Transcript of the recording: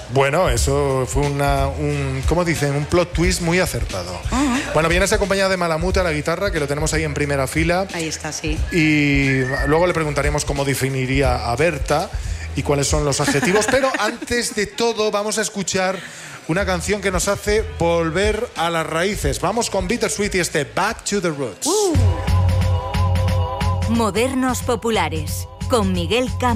Bueno, eso fue ¿cómo dicen? Un plot twist muy acertado. Bueno, vienes acompañada de Malamute a la guitarra, que lo tenemos ahí en primera fila. Ahí está, sí. Y luego le preguntaremos cómo definiría a Berta y cuáles son los adjetivos. Pero antes de todo, vamos a escuchar una canción que nos hace volver a las raíces. Vamos con Bittersweet y Back to the Roots. Modernos populares, con Miguel Campos.